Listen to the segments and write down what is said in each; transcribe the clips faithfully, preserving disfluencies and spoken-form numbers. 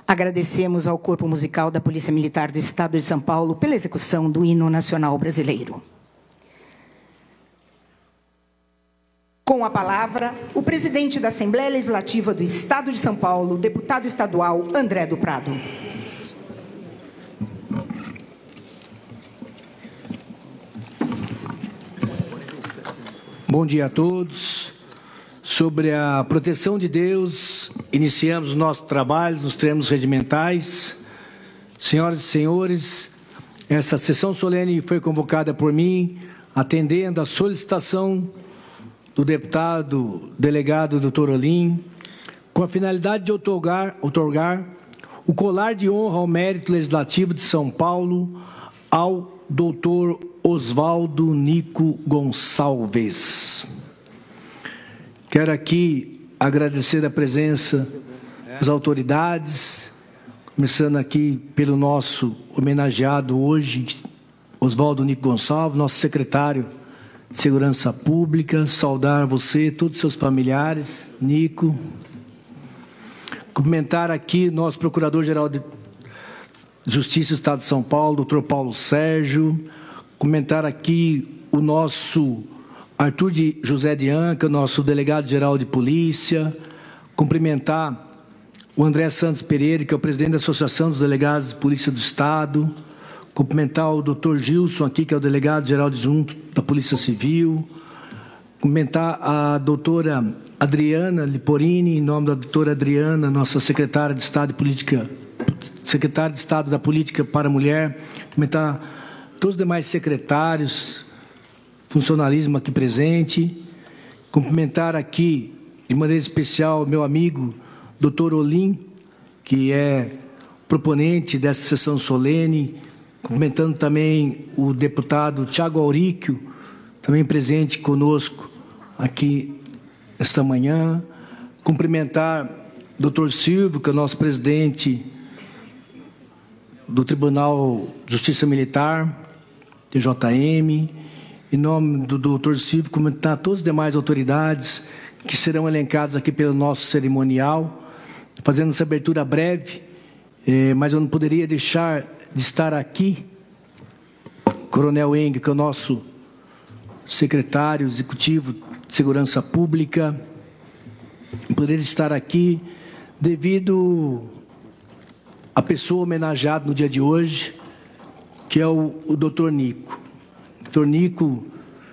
Agradecemos ao Corpo Musical da Polícia Militar do Estado de São Paulo pela execução do Hino Nacional Brasileiro. Com a palavra, o presidente da Assembleia Legislativa do Estado de São Paulo, deputado estadual André do Prado. Bom dia a todos. Sobre a proteção de Deus, iniciamos o nosso trabalho nos termos regimentais. Senhoras e senhores, essa sessão solene foi convocada por mim, atendendo à solicitação do deputado delegado doutor Olim, com a finalidade de outorgar, outorgar o colar de honra ao mérito legislativo de São Paulo ao doutor Oswaldo Nico Gonçalves. Quero aqui agradecer a presença das autoridades, começando aqui pelo nosso homenageado hoje, Oswaldo Nico Gonçalves, nosso secretário de Segurança Pública, saudar você, todos os seus familiares, Nico. Cumprimentar aqui nosso Procurador-Geral de Justiça do Estado de São Paulo, doutor Paulo Sérgio. Cumprimentar aqui o nosso Arthur de José de Anca, nosso delegado-geral de polícia. Cumprimentar o André Santos Pereira, que é o presidente da Associação dos Delegados de Polícia do Estado. Cumprimentar o doutor Gilson aqui, que é o delegado-geral adjunto da Polícia Civil. Cumprimentar a doutora Adriana Liporini, em nome da doutora Adriana, nossa secretária de Estado de Política, secretária de Estado da Política para a Mulher. Cumprimentar todos os demais secretários, funcionalismo aqui presente. Cumprimentar aqui, de maneira especial, meu amigo doutor Olim, que é proponente dessa sessão solene. Cumprimentando também o deputado Tiago Auríquio, também presente conosco aqui esta manhã. Cumprimentar o doutor Silvio, que é o nosso presidente do Tribunal de Justiça Militar, T J M. Em nome do doutor Silvio, cumprimentar todas as demais autoridades que serão elencadas aqui pelo nosso cerimonial, fazendo essa abertura breve, eh, mas eu não poderia deixar de estar aqui, Coronel Eng, que é o nosso secretário executivo de Segurança Pública, poderia estar aqui devido à pessoa homenageada no dia de hoje, que é o, o doutor Nico. doutor Nico,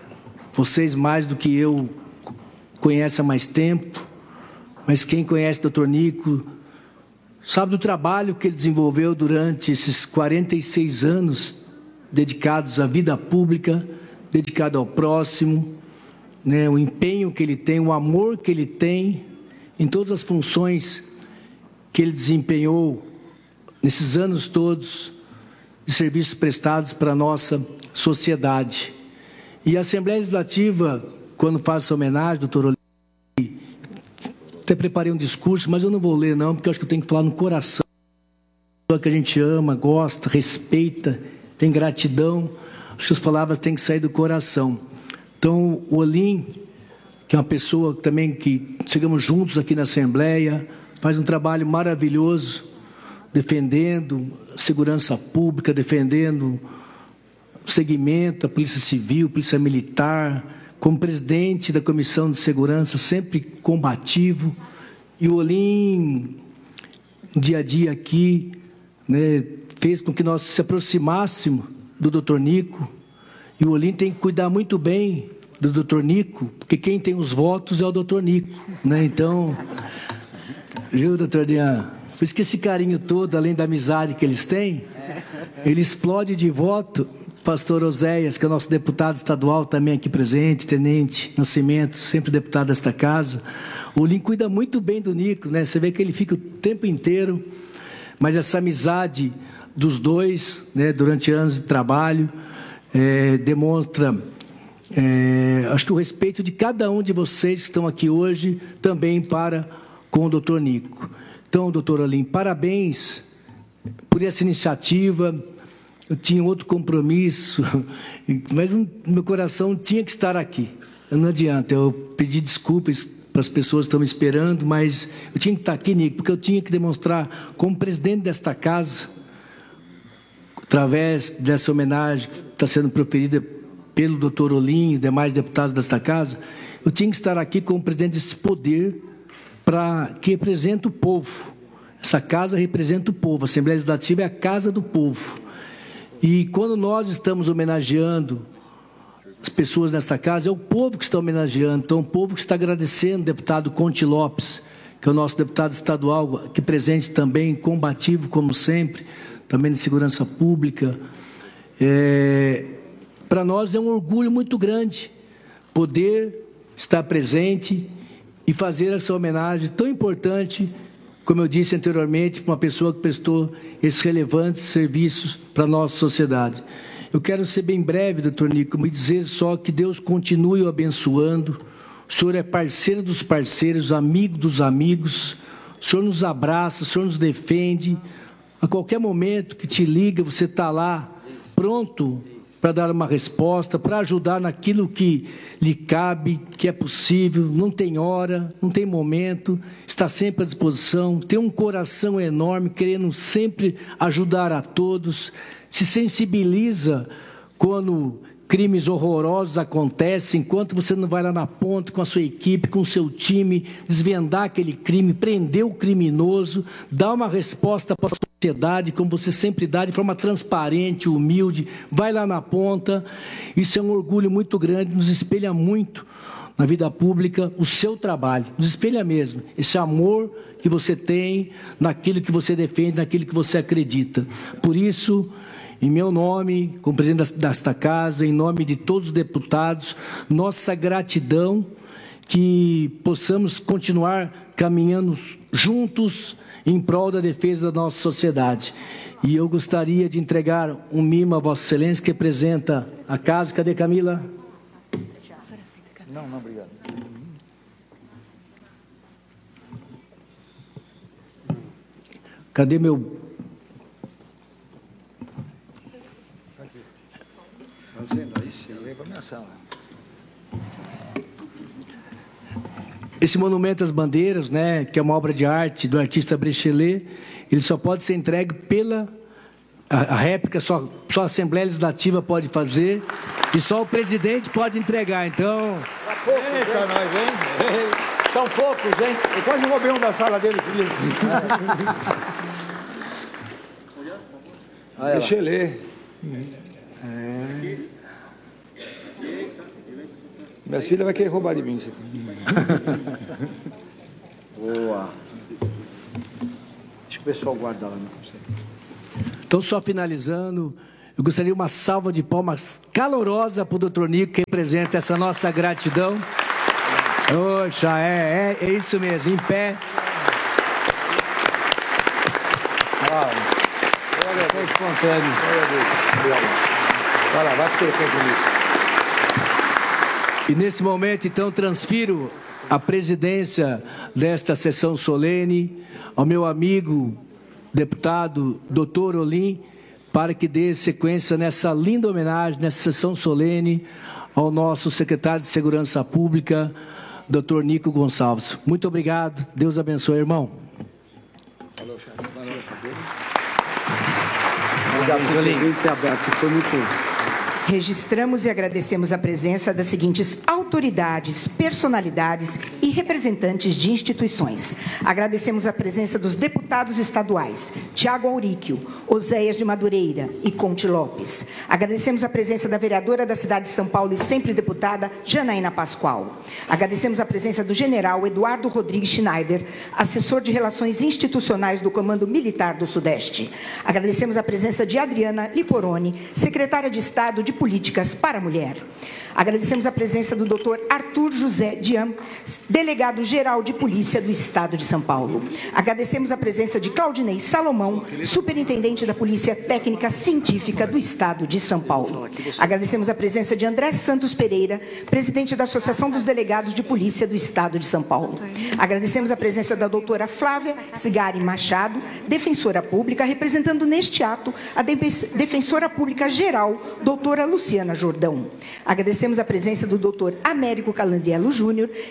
vocês mais do que eu conhecem há mais tempo, mas quem conhece o doutor Nico sabe do trabalho que ele desenvolveu durante esses quarenta e seis anos dedicados à vida pública, dedicado ao próximo, né, o empenho que ele tem, o amor que ele tem em todas as funções que ele desempenhou nesses anos todos de serviços prestados para a nossa sociedade. E a Assembleia Legislativa, quando faz essa homenagem, doutor Olim, até preparei um discurso, mas eu não vou ler não, porque eu acho que eu tenho que falar no coração, que a gente ama, gosta, respeita, tem gratidão. Acho que as palavras têm que sair do coração. Então, o Olim, que é uma pessoa também que chegamos juntos aqui na Assembleia, faz um trabalho maravilhoso, defendendo a segurança pública, defendendo o segmento, a Polícia Civil, a Polícia Militar, como presidente da Comissão de Segurança, sempre combativo. E o Olim, dia a dia aqui, né, fez com que nós se aproximássemos do doutor Nico. E o Olim tem que cuidar muito bem do doutor Nico, porque quem tem os votos é o doutor Nico, né? Então, viu, doutor Dian? Por isso que esse carinho todo, além da amizade que eles têm, ele explode de voto. Pastor Oséias, que é o nosso deputado estadual também aqui presente, Tenente Nascimento, sempre deputado desta casa. O Olim cuida muito bem do Nico, né? Você vê que ele fica o tempo inteiro, mas essa amizade dos dois, né, durante anos de trabalho, é, demonstra, é, acho que o respeito de cada um de vocês que estão aqui hoje, também para com o doutor Nico. Então, doutor Olim, parabéns por essa iniciativa. Eu tinha outro compromisso, mas no meu coração tinha que estar aqui. Não adianta, eu pedi desculpas para as pessoas que estão me esperando, mas eu tinha que estar aqui, Nico, porque eu tinha que demonstrar, como presidente desta casa, através dessa homenagem que está sendo proferida pelo doutor Olim e demais deputados desta casa, eu tinha que estar aqui como presidente desse poder para que representa o povo. Essa casa representa o povo, a Assembleia Legislativa é a casa do povo. E quando nós estamos homenageando as pessoas nesta casa, é o povo que está homenageando, então o povo que está agradecendo o deputado Conte Lopes, que é o nosso deputado estadual, aqui presente também, combativo como sempre, também de segurança pública. É, para nós é um orgulho muito grande poder estar presente e fazer essa homenagem tão importante, como eu disse anteriormente, para uma pessoa que prestou esses relevantes serviços para a nossa sociedade. Eu quero ser bem breve, doutor Nico, me dizer só que Deus continue o abençoando. O Senhor é parceiro dos parceiros, amigo dos amigos. O Senhor nos abraça, o Senhor nos defende. A qualquer momento que te liga, você está lá, pronto para dar uma resposta, para ajudar naquilo que lhe cabe, que é possível, não tem hora, não tem momento, está sempre à disposição, tem um coração enorme, querendo sempre ajudar a todos, se sensibiliza quando crimes horrorosos acontecem, enquanto você não vai lá na ponta com a sua equipe, com o seu time, desvendar aquele crime, prender o criminoso, dar uma resposta para a sociedade, como você sempre dá, de forma transparente, humilde, vai lá na ponta. Isso é um orgulho muito grande, nos espelha muito na vida pública o seu trabalho, nos espelha mesmo, esse amor que você tem naquilo que você defende, naquilo que você acredita. Por isso, em meu nome, como presidente desta casa, em nome de todos os deputados, nossa gratidão, que possamos continuar caminhando juntos em prol da defesa da nossa sociedade. E eu gostaria de entregar um mimo a Vossa Excelência, que representa a casa. Cadê Camila? Não, não, obrigado. Cadê meu... Esse monumento às bandeiras, né, que é uma obra de arte do artista Brechelet, ele só pode ser entregue pela a, a réplica, só, só a Assembleia Legislativa pode fazer e só o presidente pode entregar. Então, Tá poucos, eita, hein? Nós, hein? Ei, são poucos, hein? Eu quase roubei um da sala dele. Deixa eu ler. É. Minhas filhas vão querer roubar de mim isso aqui. Boa. Deixa o pessoal guardar lá. Então, só finalizando, eu gostaria de uma salva de palmas calorosa para o doutor Nico, que representa essa nossa gratidão. Poxa, é, é, é isso mesmo, em pé. Olha, é espontâneo. Vai lá, vai ter compromisso. E nesse momento, então, transfiro a presidência desta sessão solene ao meu amigo, deputado doutor Olim, para que dê sequência nessa linda homenagem, nessa sessão solene, ao nosso secretário de Segurança Pública, doutor Nico Gonçalves. Muito obrigado, Deus abençoe, irmão. Falou, chefe. Valeu. Obrigado, Olim. Você foi muito... Registramos e agradecemos a presença das seguintes autoridades, personalidades e representantes de instituições. Agradecemos a presença dos deputados estaduais, Tiago Auríquio, Oséias de Madureira e Conte Lopes. Agradecemos a presença da vereadora da cidade de São Paulo e sempre deputada, Janaína Pascoal. Agradecemos a presença do general Eduardo Rodrigues Schneider, assessor de Relações Institucionais do Comando Militar do Sudeste. Agradecemos a presença de Adriana Liporoni, secretária de Estado de Políticas para a Mulher. Agradecemos a presença do doutor Arthur José Diam, delegado-geral de Polícia do Estado de São Paulo. Agradecemos a presença de Claudinei Salomão, superintendente da Polícia Técnica Científica do Estado de São Paulo. Agradecemos a presença de André Santos Pereira, presidente da Associação dos Delegados de Polícia do Estado de São Paulo. Agradecemos a presença da doutora Flávia Cigari Machado, defensora pública, representando neste ato a defensora pública geral, doutora Luciana Jordão. Agradecemos a presença do doutor Américo Calandiello Júnior, representante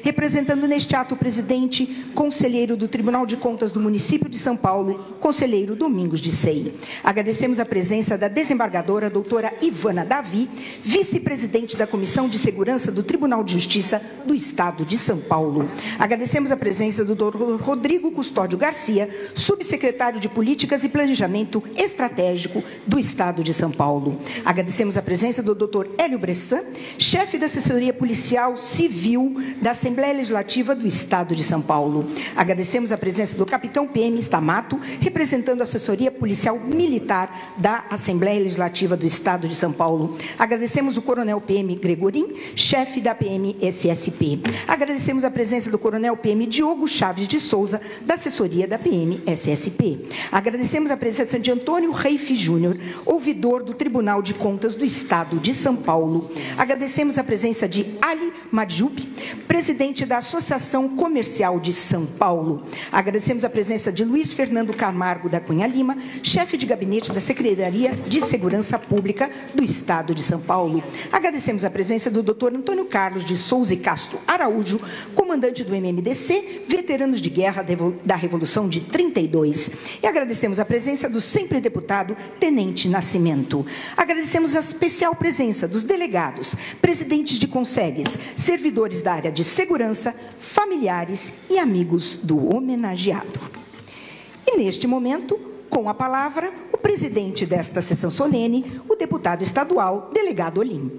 representando neste ato o presidente, conselheiro do Tribunal de Contas do município de São Paulo, conselheiro Domingos de Sei. Agradecemos a presença da desembargadora doutora Ivana Davi, vice-presidente da Comissão de Segurança do Tribunal de Justiça do Estado de São Paulo. Agradecemos a presença do doutor Rodrigo Custódio Garcia, subsecretário de Políticas e Planejamento Estratégico do Estado de São Paulo. Agradecemos a presença do doutor Hélio Bressan, chefe da Assessoria Policial Civil da Assembleia Legislativa do Estado de São Paulo. Agradecemos a presença do capitão P M Stamato, representando a Assessoria Policial Militar da Assembleia Legislativa do Estado de São Paulo. Agradecemos o coronel P M Gregorim, chefe da P M S S P. Agradecemos a presença do coronel P M Diogo Chaves de Souza, da assessoria da P M S S P. Agradecemos a presença de Antônio Reife Júnior, ouvidor do Tribunal de Contas do Estado de São Paulo. Agradecemos a presença de Ali Madjub, presidente da Associação Comercial de São Paulo. Agradecemos a presença de Luiz Fernando Camargo da Cunha Lima, chefe de gabinete da Secretaria de Segurança Pública do Estado de São Paulo. Agradecemos a presença do doutor Antônio Carlos de Souza e Castro Araújo, comandante do M M D C, veteranos de guerra da Revolução de trinta e dois. E agradecemos a presença do sempre deputado Tenente Nascimento. Agradecemos a especial presença dos delegados, presidentes de conselhos, servidores da área de segurança, familiares e amigos do homenageado. E neste momento, com a palavra, o presidente desta sessão solene, o deputado estadual, delegado Olim.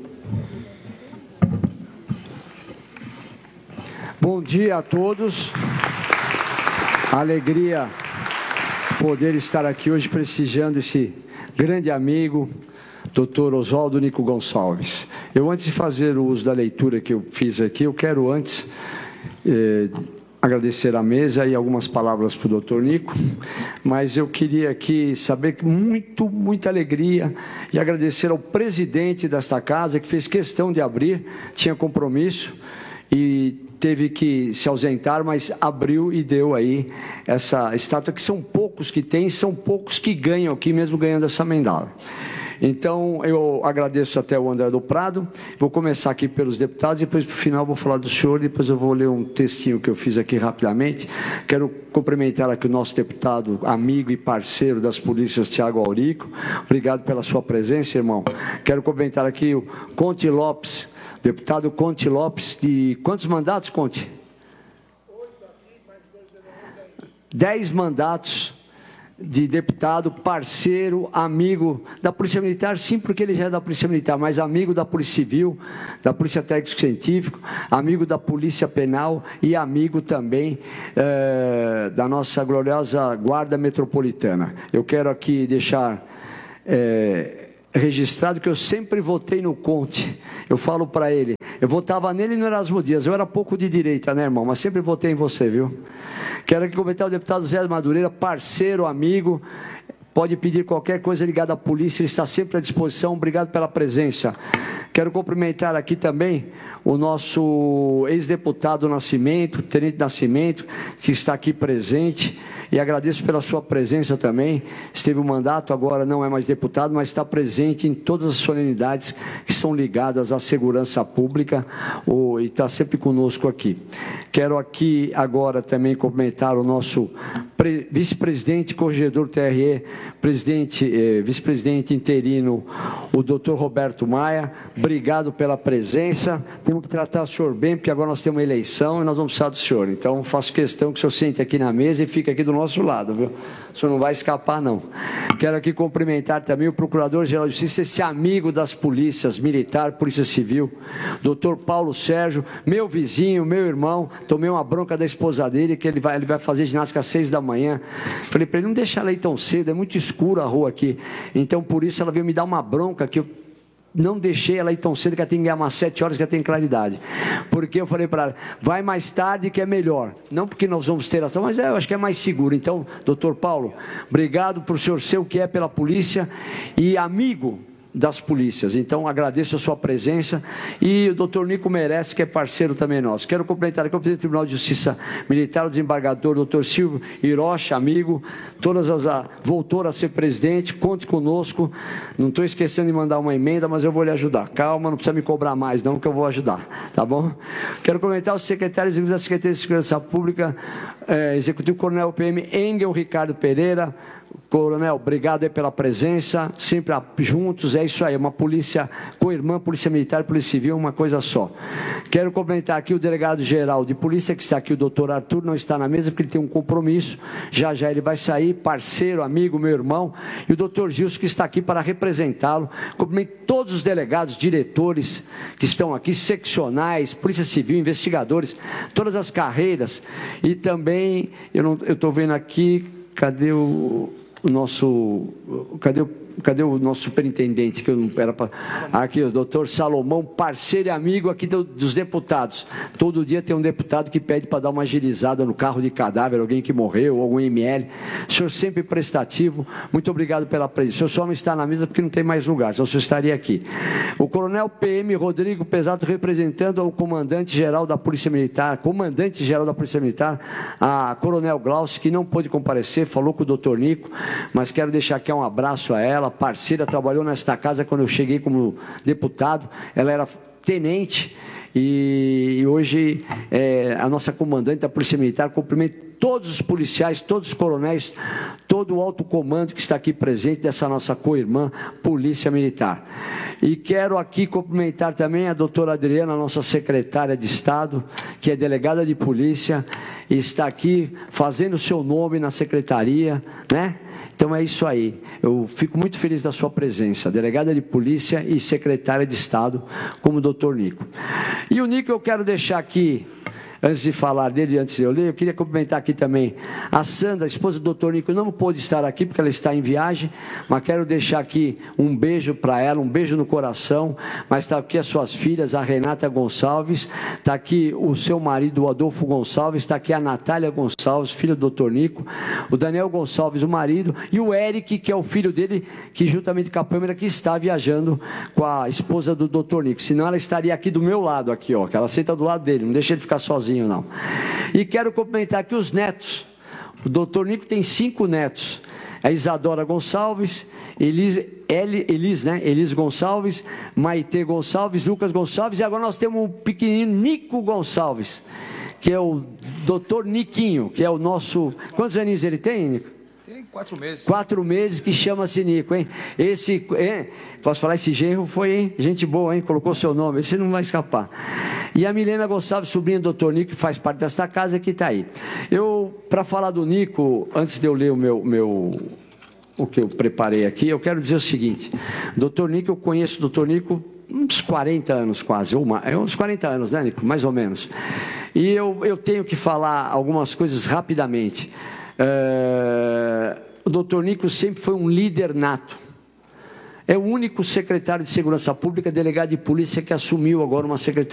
Bom dia a todos. Alegria poder estar aqui hoje prestigiando esse grande amigo, doutor Oswaldo Nico Gonçalves. Eu, antes de fazer o uso da leitura que eu fiz aqui, eu quero antes eh, agradecer a mesa e algumas palavras para o doutor Nico, mas eu queria aqui saber que muito, muita alegria e agradecer ao presidente desta casa, que fez questão de abrir, tinha compromisso e teve que se ausentar, mas abriu e deu aí essa estátua, que são poucos que tem, são poucos que ganham aqui, mesmo ganhando essa medalha. Então, eu agradeço até o André do Prado. Vou começar aqui pelos deputados, depois, para o final, vou falar do senhor, depois eu vou ler um textinho que eu fiz aqui rapidamente. Quero cumprimentar aqui o nosso deputado, amigo e parceiro das polícias, Tiago Aurico. Obrigado pela sua presença, irmão. Quero cumprimentar aqui o Conte Lopes, deputado Conte Lopes, de quantos mandatos, Conte? Dez mandatos de deputado, parceiro, amigo da Polícia Militar, sim, porque ele já é da Polícia Militar, mas amigo da Polícia Civil, da Polícia Técnico-Científica, amigo da Polícia Penal e amigo também eh, da nossa gloriosa Guarda Metropolitana. Eu quero aqui deixar eh, registrado que eu sempre votei no Conte. Eu falo para ele, eu votava nele no Erasmo Dias, eu era pouco de direita, né, irmão, mas sempre votei em você, viu? Quero aqui comentar o deputado Zé Madureira, parceiro, amigo, pode pedir qualquer coisa ligada à polícia, ele está sempre à disposição. Obrigado pela presença. Quero cumprimentar aqui também o nosso ex-deputado Nascimento, Tenente Nascimento, que está aqui presente, e agradeço pela sua presença também. Esteve um mandato, agora não é mais deputado, mas está presente em todas as solenidades que são ligadas à segurança pública, ou, e está sempre conosco aqui. Quero aqui agora também cumprimentar o nosso vice-presidente, corregedor T R E, presidente, eh, vice-presidente interino, o doutor Roberto Maia. Obrigado pela presença. Temos que tratar o senhor bem, porque agora nós temos uma eleição e nós vamos precisar do senhor. Então, faço questão que o senhor sente aqui na mesa e fique aqui do nosso lado, viu? O senhor não vai escapar, não. Quero aqui cumprimentar também o Procurador-Geral de Justiça, esse amigo das polícias militar, Polícia Civil, doutor Paulo Sérgio, meu vizinho, meu irmão. Tomei uma bronca da esposa dele, que ele vai, ele vai fazer ginástica às seis da manhã. Falei para ele, não deixa ela ir tão cedo, é muito escuro a rua aqui. Então, por isso, ela veio me dar uma bronca, que eu não deixei ela ir tão cedo, que ela tem que ganhar umas sete horas, que ela tem claridade. Porque eu falei para ela, vai mais tarde que é melhor. Não porque nós vamos ter ação, mas é, eu acho que é mais seguro. Então, doutor Paulo, obrigado por o senhor ser o que é pela polícia e amigo das polícias. Então, agradeço a sua presença e o doutor Nico merece, que é parceiro também nosso. Quero cumprimentar aqui o presidente do Tribunal de Justiça Militar, o desembargador doutor Silvio Hiroshi, amigo, todas as, a, voltou a ser presidente, conte conosco, não estou esquecendo de mandar uma emenda, mas eu vou lhe ajudar. Calma, não precisa me cobrar mais não, que eu vou ajudar, tá bom? Quero comentar os secretários da Secretaria de Segurança Pública, eh, Executivo Coronel P M Engel Ricardo Pereira. Coronel, obrigado aí pela presença, sempre juntos, é isso aí, uma polícia co-irmã, polícia militar e polícia civil, uma coisa só. Quero cumprimentar aqui o delegado-geral de polícia, que está aqui, o doutor Arthur, não está na mesa, porque ele tem um compromisso, já já ele vai sair, parceiro, amigo, meu irmão, e o doutor Gilson, que está aqui para representá-lo. Cumprimento todos os delegados, diretores que estão aqui, seccionais, polícia civil, investigadores, todas as carreiras, e também, eu estou vendo aqui, cadê o... o nosso, cadê o, cadê o nosso superintendente, que eu não era para, aqui o doutor Salomão, parceiro e amigo aqui do, dos deputados. Todo dia tem um deputado que pede para dar uma agilizada no carro de cadáver, alguém que morreu, algum M L. O senhor sempre prestativo, muito obrigado pela presença. O senhor só não está na mesa porque não tem mais lugar, senão o senhor estaria aqui. O coronel P M Rodrigo Pesato, representando o comandante-geral da Polícia Militar, comandante-geral da Polícia Militar, a coronel Glaucio, que não pôde comparecer, falou com o doutor Nico, mas quero deixar aqui um abraço a ela, parceira, trabalhou nesta casa quando eu cheguei como deputado, ela era tenente e, e hoje é a nossa comandante da Polícia Militar. Cumprimento todos os policiais, todos os coronéis, todo o alto comando que está aqui presente dessa nossa co-irmã Polícia Militar. E quero aqui cumprimentar também a doutora Adriana, nossa secretária de Estado, que é delegada de polícia, e está aqui fazendo o seu nome na secretaria, né? Então é isso aí, eu fico muito feliz da sua presença, delegada de polícia e secretária de Estado, como o doutor Nico. E o Nico eu quero deixar aqui, antes de falar dele, antes de eu ler, eu queria cumprimentar aqui também a Sandra, a esposa do doutor Nico, não pôde estar aqui porque ela está em viagem, mas quero deixar aqui um beijo para ela, um beijo no coração, mas está aqui as suas filhas, a Renata Gonçalves, está aqui o seu marido, o Adolfo Gonçalves, está aqui a Natália Gonçalves, filha do doutor Nico, o Daniel Gonçalves, o marido, e o Eric, que é o filho dele, que juntamente com a Pâmela, que está viajando com a esposa do doutor Nico, senão ela estaria aqui do meu lado, aqui ó, que ela senta do lado dele, não deixa ele ficar sozinho. Não. E quero cumprimentar aqui os netos. O doutor Nico tem cinco netos. A Isadora Gonçalves, Elis, El, Elis, né? Elis Gonçalves, Maitê Gonçalves, Lucas Gonçalves, e agora nós temos um pequenino Nico Gonçalves, que é o doutor Niquinho, que é o nosso... Quantos aninhos ele tem, Nico? Tem quatro meses. Quatro meses, que chama-se Nico, hein? Esse, hein? Posso falar, esse genro foi, hein? Gente boa, hein? Colocou seu nome, esse não vai escapar. E a Milena Gonçalves, sobrinha do doutor Nico, que faz parte desta casa, que está aí. Eu, para falar do Nico, antes de eu ler o meu, meu, o que eu preparei aqui, eu quero dizer o seguinte, doutor Nico, eu conheço o doutor Nico uns quarenta anos quase, ou mais, uns quarenta anos, né, Nico? Mais ou menos. E eu, eu tenho que falar algumas coisas rapidamente. É, o doutor Nico sempre foi um líder nato. É o único secretário de Segurança Pública, delegado de polícia, que assumiu agora uma secretaria